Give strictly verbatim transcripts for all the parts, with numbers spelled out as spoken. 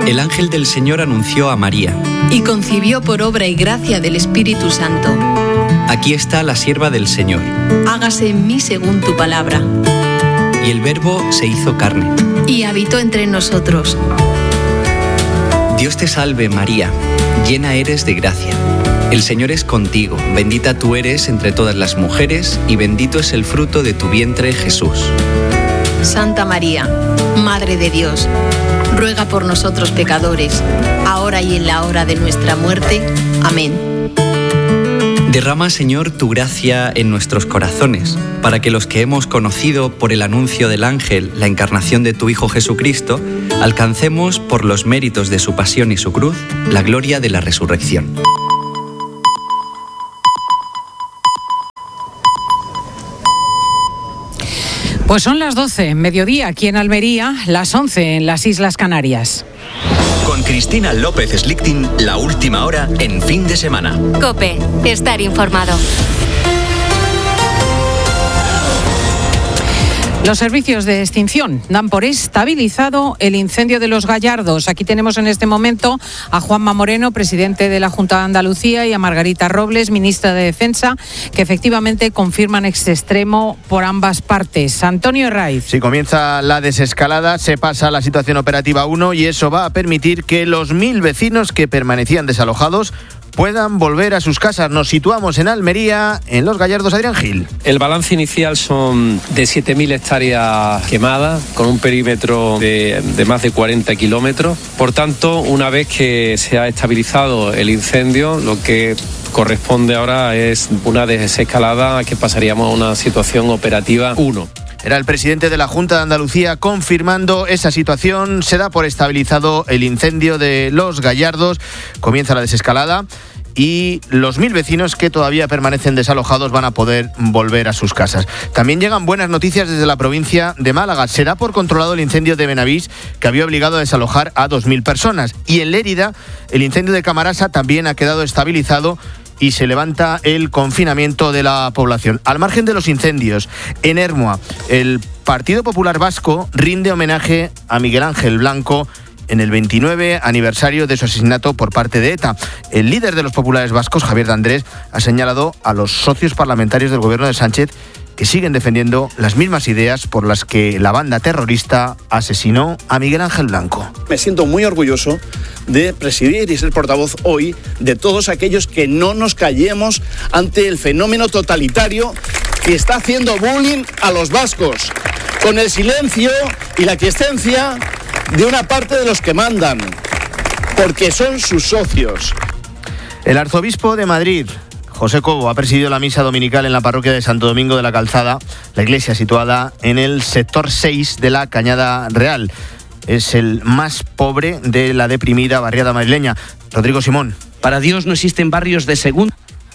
El ángel del Señor anunció a María. Y concibió por obra y gracia del Espíritu Santo. Aquí está la sierva del Señor. Hágase en mí según tu palabra. Y el Verbo se hizo carne. Y habitó entre nosotros. Dios te salve, María, llena eres de gracia. El Señor es contigo, bendita tú eres entre todas las mujeres, y bendito es el fruto de tu vientre, Jesús. Santa María, Madre de Dios, ruega por nosotros pecadores, ahora y en la hora de nuestra muerte. Amén. Derrama, Señor, tu gracia en nuestros corazones, para que los que hemos conocido por el anuncio del ángel la encarnación de tu Hijo Jesucristo, alcancemos, por los méritos de su pasión y su cruz, la gloria de la resurrección. Pues son las doce, mediodía aquí en Almería, las once en las Islas Canarias. Con Cristina López Slichting, la última hora en fin de semana. COPE, estar informado. Los servicios de extinción dan por estabilizado el incendio de Los Gallardos. Aquí tenemos en este momento a Juanma Moreno, presidente de la Junta de Andalucía, y a Margarita Robles, ministra de Defensa, que efectivamente confirman este extremo por ambas partes. Antonio Herraiz. Si comienza la desescalada, se pasa a la situación operativa uno y eso va a permitir que los mil vecinos que permanecían desalojados puedan volver a sus casas. Nos situamos en Almería, en Los Gallardos. Adrián Gil. El balance inicial son de siete mil hectáreas quemadas, con un perímetro de, de más de cuarenta kilómetros. Por tanto, una vez que se ha estabilizado el incendio, lo que corresponde ahora es una desescalada, que pasaríamos a una situación operativa uno. Era el presidente de la Junta de Andalucía confirmando esa situación. Se da por estabilizado el incendio de Los Gallardos. Comienza la desescalada y los mil vecinos que todavía permanecen desalojados van a poder volver a sus casas. También llegan buenas noticias desde la provincia de Málaga. Se da por controlado el incendio de Benavís, que había obligado a desalojar a dos mil personas. Y en Lérida, el incendio de Camarasa también ha quedado estabilizado y se levanta el confinamiento de la población. Al margen de los incendios, en Ermua, el Partido Popular Vasco rinde homenaje a Miguel Ángel Blanco en el veintinueve aniversario de su asesinato por parte de ETA. El líder de los populares vascos, Javier de Andrés, ha señalado a los socios parlamentarios del gobierno de Sánchez que siguen defendiendo las mismas ideas por las que la banda terrorista asesinó a Miguel Ángel Blanco. Me siento muy orgulloso de presidir y ser portavoz hoy de todos aquellos que no nos callemos ante el fenómeno totalitario que está haciendo bullying a los vascos, con el silencio y la aquiescencia de una parte de los que mandan, porque son sus socios. El arzobispo de Madrid, José Cobo, ha presidido la misa dominical en la parroquia de Santo Domingo de la Calzada, la iglesia situada en el sector seis de la Cañada Real. Es el más pobre de la deprimida barriada madrileña. Rodrigo Simón. Para Dios no existen barrios de segunda.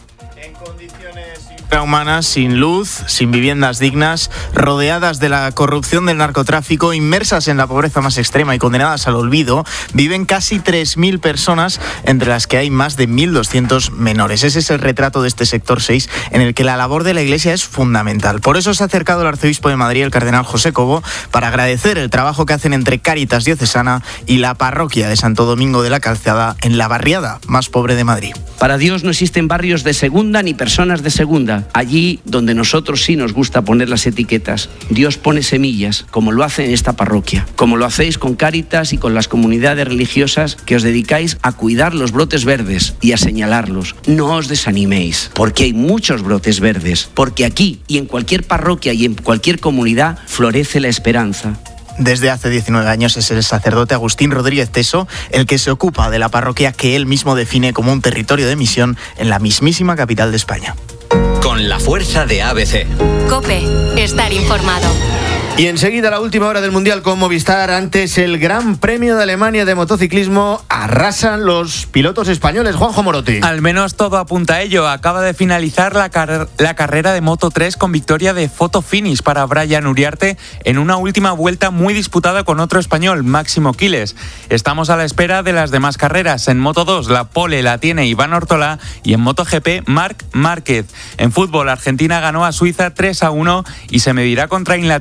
Humanas, sin luz, sin viviendas dignas, rodeadas de la corrupción del narcotráfico, inmersas en la pobreza más extrema y condenadas al olvido, viven casi tres mil personas, entre las que hay más de mil doscientos menores. Ese es el retrato de este sector seis, en el que la labor de la Iglesia es fundamental. Por eso se ha acercado el arzobispo de Madrid, el cardenal José Cobo, para agradecer el trabajo que hacen entre Cáritas Diocesana y la parroquia de Santo Domingo de la Calzada, en la barriada más pobre de Madrid. Para Dios no existen barrios de segunda ni personas de segunda. Allí donde nosotros sí nos gusta poner las etiquetas, Dios pone semillas, como lo hace en esta parroquia, como lo hacéis con Cáritas y con las comunidades religiosas que os dedicáis a cuidar los brotes verdes y a señalarlos. No os desaniméis, porque hay muchos brotes verdes, porque aquí y en cualquier parroquia y en cualquier comunidad florece la esperanza. Desde hace diecinueve años es el sacerdote Agustín Rodríguez Teso el que se ocupa de la parroquia que él mismo define como un territorio de misión en la mismísima capital de España. Con la fuerza de A B C. COPE, estar informado. Y enseguida la última hora del Mundial con Movistar. Antes el Gran Premio de Alemania de motociclismo. Arrasan los pilotos españoles. Juanjo Morote. Al menos todo apunta a ello. Acaba de finalizar la, car- la carrera de Moto tres con victoria de photo finish para Brian Uriarte en una última vuelta muy disputada con otro español, Máximo Quiles. Estamos a la espera de las demás carreras. En Moto dos la pole la tiene Iván Ortolá y en MotoGP Marc Márquez. En fútbol, Argentina ganó a Suiza tres a uno y se medirá contra Inglaterra en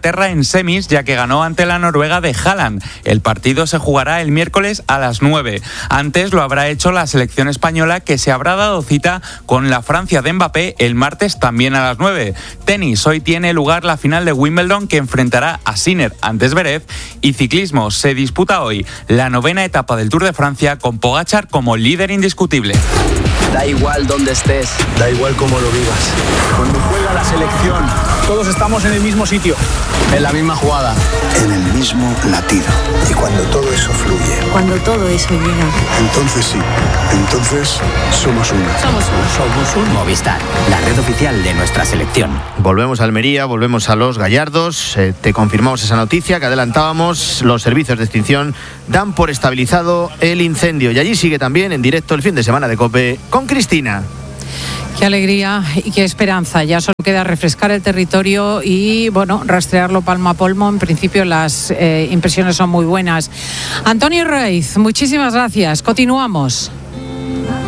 semis, ya que ganó ante la Noruega de Haaland. El partido se jugará el miércoles a las nueve. Antes lo habrá hecho la selección española, que se habrá dado cita con la Francia de Mbappé el martes también a las nueve. Tenis, hoy tiene lugar la final de Wimbledon, que enfrentará a Sinner ante Zverev. Y ciclismo, se disputa hoy la novena etapa del Tour de Francia, con Pogačar como líder indiscutible. Da igual dónde estés, da igual cómo lo vivas. Cuando juega la selección, todos estamos en el mismo sitio, en la misma jugada, en el mismo latido. Y cuando todo eso fluye, cuando todo eso llega, entonces sí, entonces somos uno. Somos uno. Somos un Movistar, la red oficial de nuestra selección. Volvemos a Almería, volvemos a Los Gallardos. Eh, te confirmamos esa noticia que adelantábamos. Los servicios de extinción dan por estabilizado el incendio. Y allí sigue también en directo el fin de semana de COPE con Cristina. Qué alegría y qué esperanza. Ya solo queda refrescar el territorio y, bueno, rastrearlo palmo a palmo. En principio las eh, impresiones son muy buenas. Antonio Raiz, muchísimas gracias. Continuamos.